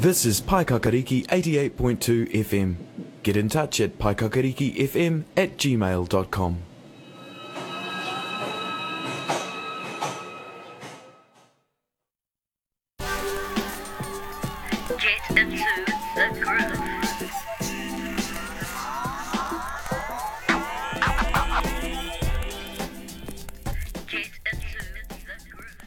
This is Paikakariki 88.2 FM. Get in touch at paikakarikifm@gmail.com. Get into the groove. Get into the groove.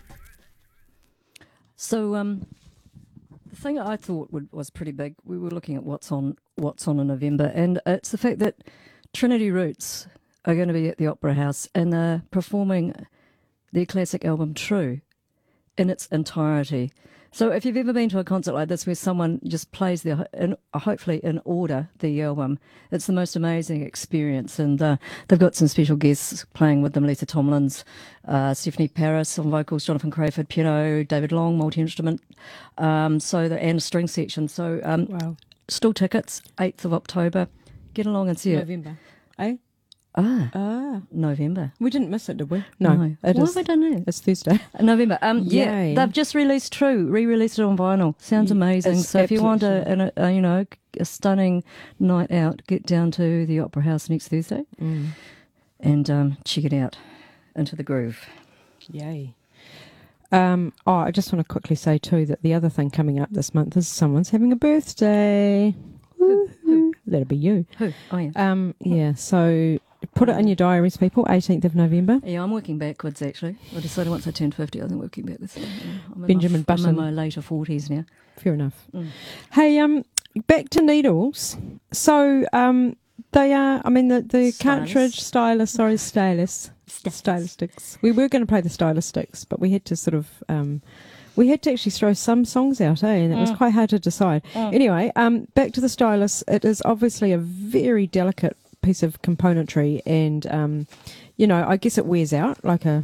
So, the thing I thought was pretty big. We were looking at what's on in November, and it's the fact that Trinity Roots are going to be at the Opera House, and they're performing their classic album True in its entirety. So if you've ever been to a concert like this where someone just plays hopefully in order, the album, it's the most amazing experience. And they've got some special guests playing with them: Lisa Tomlins, Stephanie Paris on vocals, Jonathan Crayford piano, David Long multi-instrument, and a string section. So Wow. still tickets, 8th of October. Get along and see November. Eh? it. November. We didn't miss it, did we? It What have I done that? It's Thursday. November. Yay. They've just released True, re-released it on vinyl. Sounds amazing. It's So if you want absolutely a stunning night out, get down to the Opera House next Thursday and check it out. Into the groove. Yay. I just want to quickly say too that the other thing coming up this month is someone's having a birthday. Woo-hoo. That'll be you. Who? Oh yeah. So put it in your diaries, people. 18th of November. Yeah, I'm working backwards actually. I decided once I turned 50, I think working backwards. I'm Benjamin Button. I'm in my later 40s now. Fair enough. Hey, back to needles. So they are, I mean, the cartridge stylistics. We were going to play the stylistics, but we had to sort of we had to actually throw some songs out, and it was quite hard to decide. Anyway, back to the stylus. It is obviously a very delicate piece of componentry, and I guess it wears out like a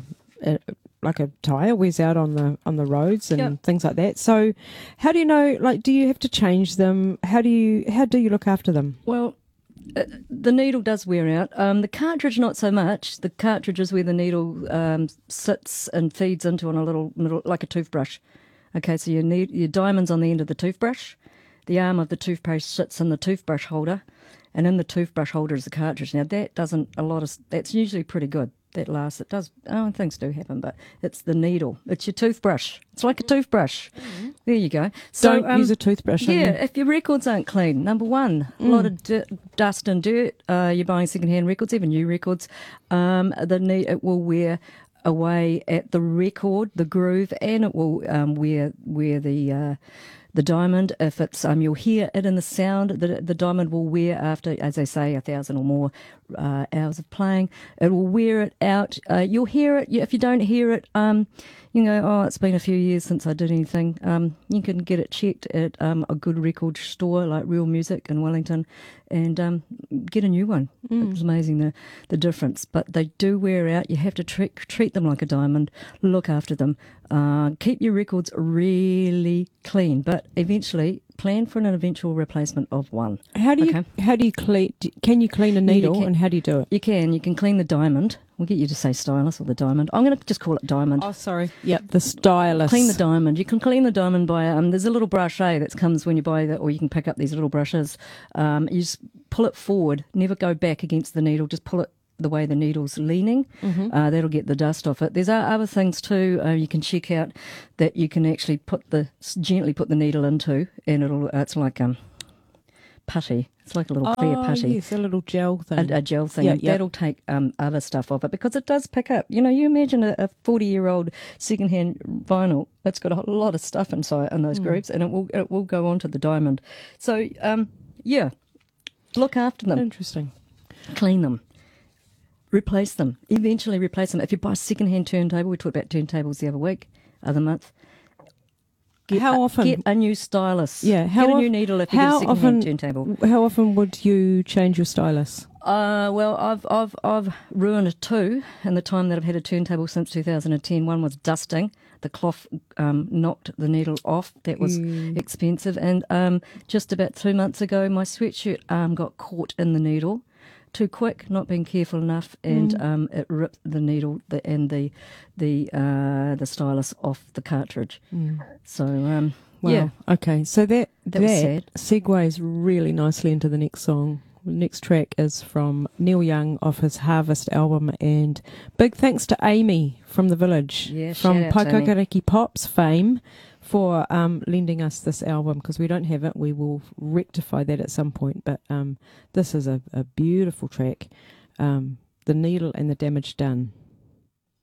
tyre wears out on the roads and things like that. So how do you know, like, do you have to change them? How do you look after them? Well, the needle does wear out. The cartridge, not so much. The cartridge is where the needle sits and feeds into on a little like a toothbrush. Okay, so your diamond's on the end of the toothbrush. The arm of the toothbrush sits in the toothbrush holder, and in the toothbrush holder is the cartridge. Now that's usually pretty good. That lasts. It does. Things do happen, but it's the needle. It's your toothbrush. It's like a toothbrush. There you go. So Don't use a toothbrush. Yeah, if your records aren't clean, number one, a lot of dust and dirt. You're buying secondhand records, even new records. It will wear away at the record, the groove, and it will wear the diamond. If it's you'll hear it in the sound. The diamond will wear after, as they say, 1,000 or more hours of playing. It will wear it out. You'll hear it. If you don't hear it, you go, it's been a few years since I did anything. You can get it checked at a good record store like Real Music in Wellington, and get a new one. It's amazing the difference. But they do wear out. You have to treat them like a diamond. Look after them. Keep your records really clean, but eventually plan for an eventual replacement of one. How do you clean? Can you clean a needle, and how do you do it? You can clean the diamond. We'll get you to say stylus or the diamond. I'm going to just call it diamond. Oh, sorry. Yep, the stylus. Clean the diamond. You can clean the diamond by there's a little brush that comes when you buy that, or you can pick up these little brushes. You just pull it forward. Never go back against the needle. Just pull it the way the needle's leaning. That'll get the dust off it. There's other things too. You can check out that you can actually gently put the needle into, and it's like putty. It's like a little clear putty. Yes, a little gel thing. A gel thing. That'll take other stuff off it, because it does pick up. You imagine a 40-year-old secondhand vinyl. It's got a lot of stuff inside in those grooves, and it will go onto the diamond. So look after them. Interesting. Clean them. Replace them. Eventually replace them. If you buy a secondhand turntable, we talked about turntables the other month. How often? Get a new stylus. Yeah. Get a new needle if you get a secondhand turntable. How often would you change your stylus? Well, I've ruined two in the time that I've had a turntable since 2010. One was dusting. The cloth knocked the needle off. That was expensive. And just about 2 months ago, my sweatshirt arm got caught in the needle. Too quick, not being careful enough, and it ripped the needle and the stylus off the cartridge. So Wow. Yeah. Okay. So that was sad. segues really nicely into the next song. The next track is from Neil Young off his Harvest album, and big thanks to Amy from the Village, Yeah, from shout out to Amy. Paikakariki Pop's fame, for lending us this album, because we don't have it. We will rectify that at some point, but this is a beautiful track, The Needle and the Damage Done.